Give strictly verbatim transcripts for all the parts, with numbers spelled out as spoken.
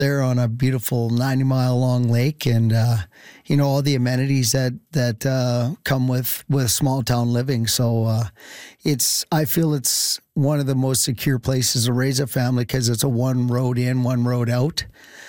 there on a beautiful ninety mile long lake, and uh, you know, all the amenities that that uh, come with with small town living. So uh, it's I feel it's one of the most secure places to raise a family because it's a one road in, one road out.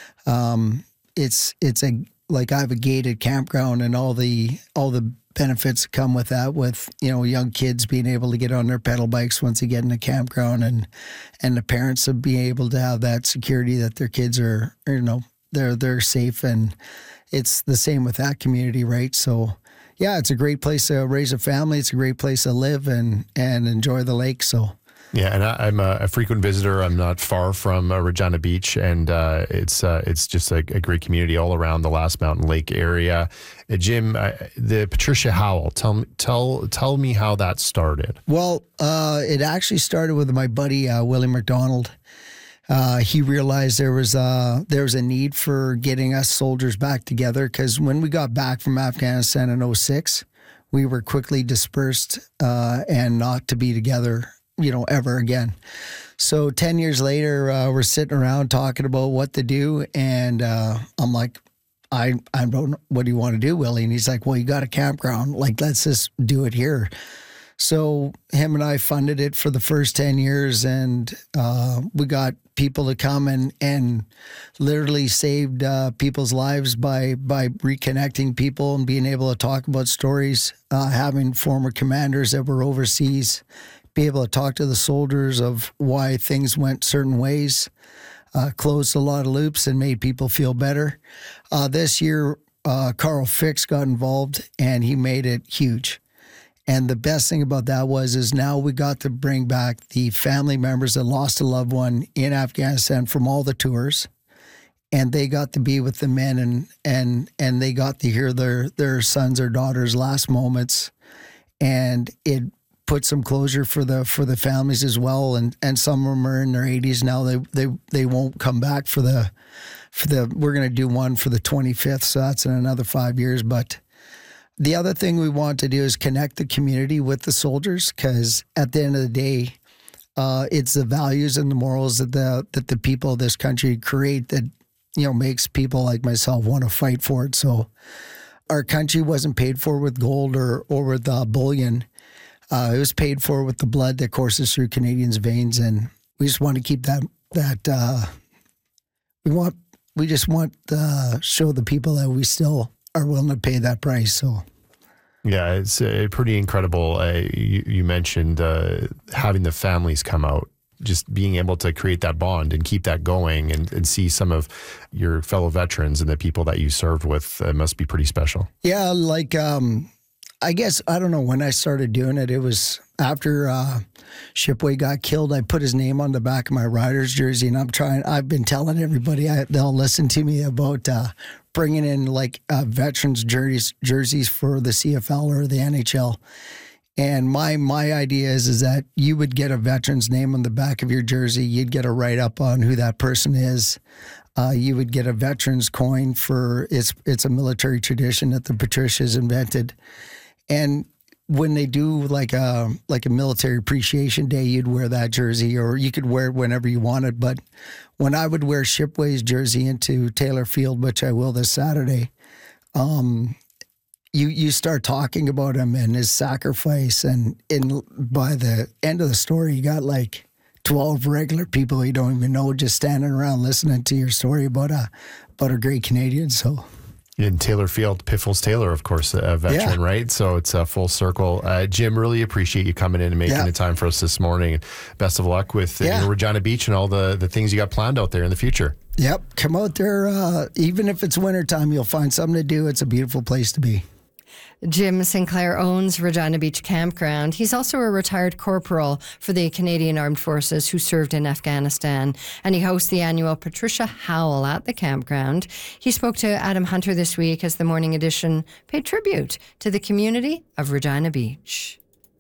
Um, it's it's a like I have a gated campground and all the all the benefits come with that, with, you know, young kids being able to get on their pedal bikes once they get in the campground, and and the parents of being able to have that security that their kids are, you know, they're they're safe. And it's the same with that community, right? So yeah, it's a great place to raise a family. It's a great place to live and and enjoy the lake. So yeah, and I, I'm a, a frequent visitor. I'm not far from uh, Regina Beach, and uh, it's uh, it's just a, a great community all around the Last Mountain Lake area. Uh, Jim, uh, the Patricia Howell, tell me tell tell me how that started. Well, uh, it actually started with my buddy uh, Willie McDonald. Uh, he realized there was uh, there was a need for getting us soldiers back together, because when we got back from Afghanistan in oh six, we were quickly dispersed uh, and not to be together, you know, ever again. So ten years later, uh, we're sitting around talking about what to do. And uh, I'm like, I, I don't know, what do you want to do, Willie? And he's like, well, you got a campground. Like, let's just do it here. So him and I funded it for the first ten years, and uh, we got people to come and, and literally saved uh, people's lives by, by reconnecting people and being able to talk about stories, uh, having former commanders that were overseas be able to talk to the soldiers of why things went certain ways, uh, closed a lot of loops and made people feel better. Uh, this year, uh, Carl Fix got involved, and he made it huge. And the best thing about that was, is now we got to bring back the family members that lost a loved one in Afghanistan from all the tours. And they got to be with the men, and and and they got to hear their, their sons or daughters' last moments. And it put some closure for the for the families as well, and and some of them are in their eighties now. They they they won't come back for the for the. We're going to do one for the twenty-fifth, so that's in another five years. But the other thing we want to do is connect the community with the soldiers, because at the end of the day, uh, it's the values and the morals that the that the people of this country create that, you know, makes people like myself want to fight for it. So our country wasn't paid for with gold or or with uh, bullion. Uh, it was paid for with the blood that courses through Canadians' veins, and we just want to keep that. That uh, we want. We just want to uh, show the people that we still are willing to pay that price. So, yeah, it's uh, pretty incredible. Uh, you, you mentioned uh, having the families come out, just being able to create that bond and keep that going, and, and see some of your fellow veterans and the people that you served with. Uh, must be pretty special. Yeah, like. Um, I guess, I don't know when I started doing it. It was after uh, Shipway got killed. I put his name on the back of my Riders jersey, and I'm trying, I've been telling everybody, I, they'll listen to me about uh, bringing in like uh, veterans jerseys, jerseys for the C F L or the N H L. And my my idea is, is that you would get a veteran's name on the back of your jersey. You'd get a write-up on who that person is. Uh, you would get a veteran's coin for, it's, it's a military tradition that the Patricias invented. And when they do like a like a military appreciation day, you'd wear that jersey, or you could wear it whenever you wanted. But when I would wear Shipway's jersey into Taylor Field, which I will this Saturday, um, you you start talking about him and his sacrifice, and in by the end of the story, you got like twelve regular people you don't even know just standing around listening to your story about a about a great Canadian. So. In Taylor Field, Piffles Taylor, of course, a veteran, yeah. Right? So it's a full circle. Uh, Jim, really appreciate you coming in and making yeah. the time for us this morning. Best of luck with yeah. you know, Regina Beach and all the, the things you got planned out there in the future. Yep. Come out there. Uh, even if it's wintertime, you'll find something to do. It's a beautiful place to be. Jim Sinclair owns Regina Beach Campground. He's also a retired corporal for the Canadian Armed Forces who served in Afghanistan, and he hosts the annual Patricia Howell at the campground. He spoke to Adam Hunter this week as the Morning Edition paid tribute to the community of Regina Beach.